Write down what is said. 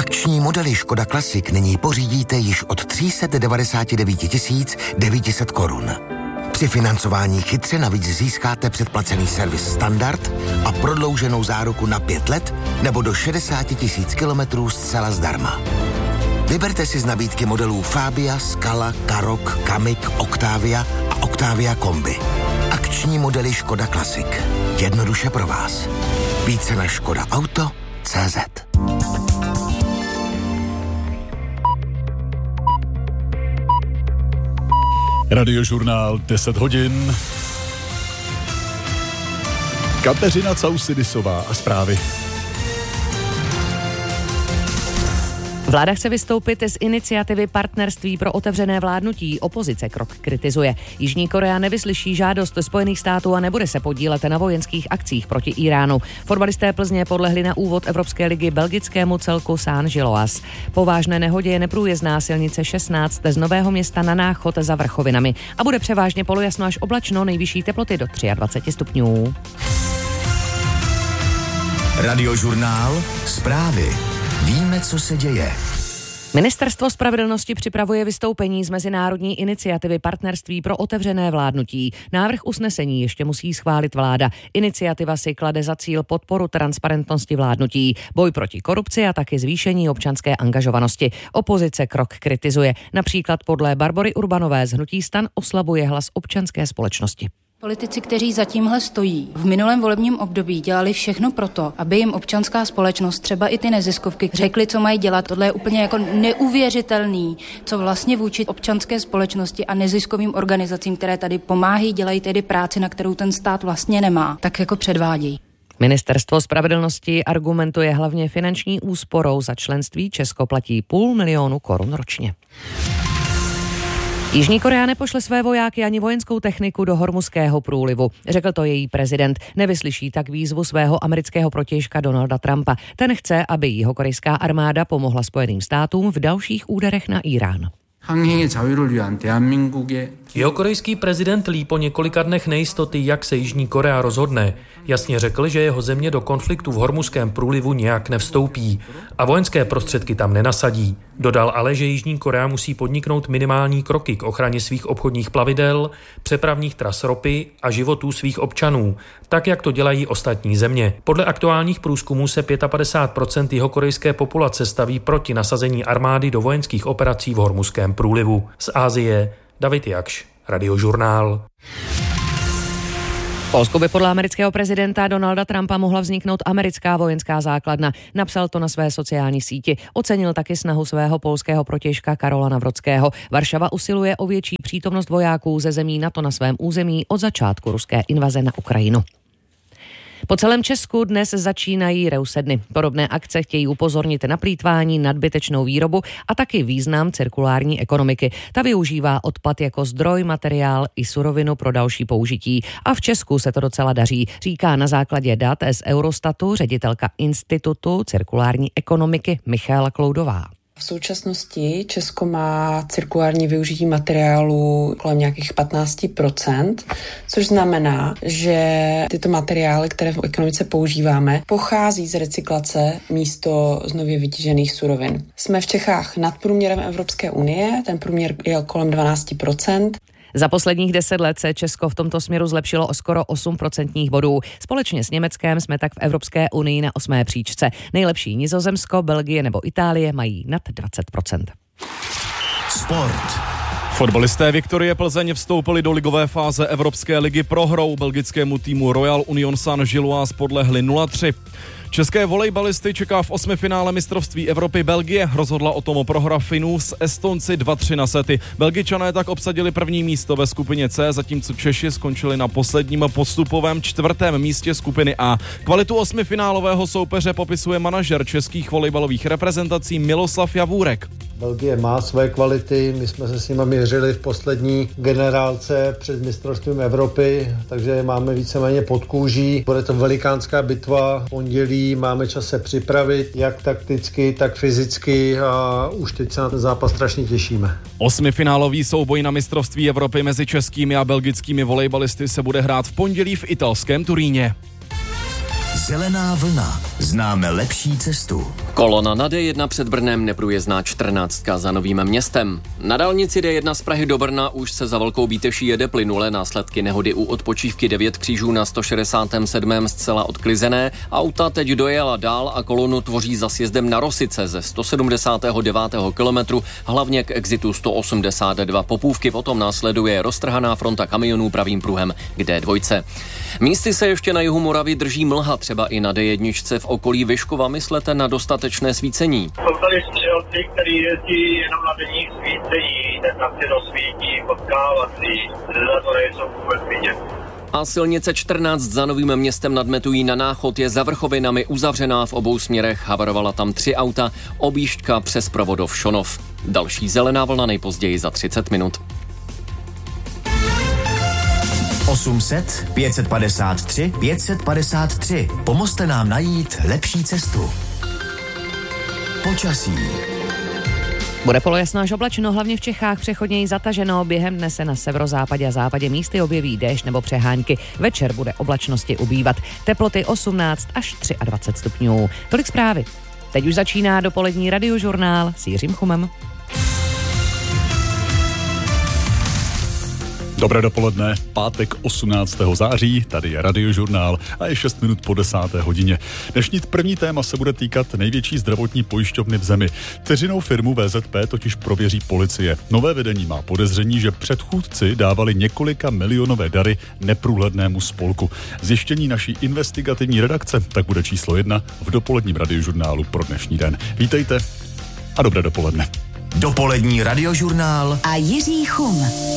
Akční modely Škoda Classic nyní pořídíte již od 399 900 korun. Při financování chytře navíc získáte předplacený servis standard a prodlouženou záruku na 5 let nebo do 60 000 kilometrů zcela zdarma. Vyberte si z nabídky modelů Fabia, Scala, Karoq, Kamiq, Octavia a Octavia Kombi. Akční modely Škoda Classic. Jednoduše pro vás. Více na škodaauto.cz. Radiožurnál 10 hodin. Kateřina Causidisová a zprávy. Vláda chce vystoupit z iniciativy Partnerství pro otevřené vládnutí. Opozice krok kritizuje. Jižní Korea nevyslyší žádost Spojených států a nebude se podílet na vojenských akcích proti Iránu. Fotbalisté Plzně podlehli na úvod Evropské ligy belgickému celku Saint-Gilloise. Po vážné nehodě je neprůjezdná silnice 16 z Nového Města na Náchod za Vrchovinami a bude převážně polojasno až oblačno, nejvyšší teploty do 23 stupňů. Radiožurnál zprávy. Víme, co se děje. Ministerstvo spravedlnosti připravuje vystoupení z mezinárodní iniciativy Partnerství pro otevřené vládnutí. Návrh usnesení ještě musí schválit vláda. Iniciativa si klade za cíl podporu transparentnosti vládnutí, boj proti korupci a taky zvýšení občanské angažovanosti. Opozice krok kritizuje. Například podle Barbory Urbanové z hnutí STAN oslabuje hlas občanské společnosti. Politici, kteří za tímhle stojí, v minulém volebním období dělali všechno proto, aby jim občanská společnost, třeba i ty neziskovky, řekli, co mají dělat. Tohle je úplně jako neuvěřitelný, co vlastně vůči občanské společnosti a neziskovým organizacím, které tady pomáhají, dělají tedy práci, na kterou ten stát vlastně nemá, tak jako předvádějí. Ministerstvo spravedlnosti argumentuje hlavně finanční úsporou. Za členství Česko platí 500 000 korun ročně. Jižní Korea nepošle své vojáky ani vojenskou techniku do Hormuzského průlivu. Řekl to její prezident. Nevyslyší tak výzvu svého amerického protějška Donalda Trumpa. Ten chce, aby jihokorejská armáda pomohla Spojeným státům v dalších úderech na Irán. Jihokorejský prezident Lee po několika dnech nejistoty, jak se Jižní Korea rozhodne, jasně řekl, že jeho země do konfliktu v Hormuzském průlivu nějak nevstoupí a vojenské prostředky tam nenasadí. Dodal ale, že Jižní Korea musí podniknout minimální kroky k ochraně svých obchodních plavidel, přepravních tras ropy a životů svých občanů, tak jak to dělají ostatní země. Podle aktuálních průzkumů se 55% jihokorejské populace staví proti nasazení armády do vojenských operací v Hormuzském průlivu. Z Asie David Jakš, Radiožurnál. V Polsku by podle amerického prezidenta Donalda Trumpa mohla vzniknout americká vojenská základna. Napsal to na své sociální síti. Ocenil taky snahu svého polského protějška Karola Nawrockiego. Varšava usiluje o větší přítomnost vojáků ze zemí NATO na svém území od začátku ruské invaze na Ukrajinu. Po celém Česku dnes začínají reusedny. Podobné akce chtějí upozornit na plýtvání, nadbytečnou výrobu a taky význam cirkulární ekonomiky. Ta využívá odpad jako zdroj, materiál i surovinu pro další použití. A v Česku se to docela daří, říká na základě dat z Eurostatu ředitelka Institutu cirkulární ekonomiky Michaela Kloudová. V současnosti Česko má cirkulární využití materiálu kolem nějakých 15%, což znamená, že tyto materiály, které v ekonomice používáme, pochází z recyklace místo z nově vytěžených surovin. Jsme v Čechách nad průměrem Evropské unie, ten průměr je kolem 12%. Za posledních 10 let se Česko v tomto směru zlepšilo o skoro 8% bodů. Společně s Německem jsme tak v Evropské unii na 8. příčce. Nejlepší Nizozemsko, Belgie nebo Itálie mají nad 20%. Sport. Fotbalisté Viktorie Plzeň vstoupili do ligové fáze Evropské ligy prohrou. Belgickému týmu Royal Union Saint-Gilloise podlehli 0-3. České volejbalisty čeká v 8. finále mistrovství Evropy Belgie. Rozhodla o tom prohra Finů s Estonci 2-3 na sety. Belgičané tak obsadili první místo ve skupině C, zatímco Češi skončili na posledním postupovém 4. místě skupiny A. Kvalitu 8. finálového soupeře popisuje manažer českých volejbalových reprezentací Miloslav Javůrek. Belgie má své kvality, my jsme se s nimi měřili v poslední generálce před mistrovstvím Evropy, takže máme víceméně pod kůží. Bude to velikánská bitva v pondělí, máme čas se připravit, jak takticky, tak fyzicky a už teď se na ten zápas strašně těšíme. 8finálový souboj na mistrovství Evropy mezi českými a belgickými volejbalisty se bude hrát v pondělí v italském Turíně. Zelená vlna. Známe lepší cestu. Kolona na D1 před Brnem neprůjezdná 14 za Novým Městem. Na dálnici D1 z Prahy do Brna už se za Velkou Bíteší jede plynule, následky nehody u odpočívky 9 křížů na 167. zcela odklizené. Auta teď dojela dál a kolonu tvoří za sjezdem na Rosice ze 179. kilometru, hlavně k exitu 182 Popůvky. Potom následuje roztrhaná fronta kamionů pravým pruhem k D2. Místy se ještě na jihu Moravy drží mlha, třeba i na D1 v okolí Vyškova. Myslete na dostatečné svícení. Jsou tady střelci, kteří jezdí jenom na denních svícení, tak na to svítí, potkávací, za to nejsou vůbec vidět. A silnice 14 za Novým Městem nad Metují na Náchod je za vrchovinami uzavřená v obou směrech. Havarovala tam 3 auta, objížďka přes Provodov Šonov. Další zelená vlna nejpozději za 30 minut. 800 553 553. Pomozte nám najít lepší cestu. Počasí. Bude polojasno až oblačno, hlavně v Čechách přechodněji zataženo. Během dne se na severozápadě a západě místy objeví déšť nebo přehánky. Večer bude oblačnosti ubývat. Teploty 18 až 23 stupňů. Tolik zprávy. Teď už začíná dopolední radiožurnál s Jiřím Chumem. Dobré dopoledne, pátek 18. září, tady je Radiožurnál a je 6 minut po 10. hodině. Dnešní první téma se bude týkat největší zdravotní pojišťovny v zemi. Dceřinou firmu VZP totiž prověří policie. Nové vedení má podezření, že předchůdci dávali několika milionové dary neprůhlednému spolku. Zjištění naší investigativní redakce tak bude číslo 1 v dopoledním Radiožurnálu pro dnešní den. Vítejte a dobré dopoledne. Dopolední Radiožurnál a Jiří Chum.